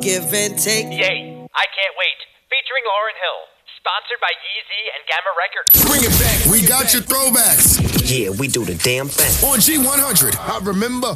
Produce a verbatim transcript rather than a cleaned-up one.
give and take. Yay, I Can't Wait, featuring Lauryn Hill. Sponsored by Yeezy and Gamma Records. Bring it back. We got your throwbacks. Yeah, we do the damn thing. On G one hundred, I remember.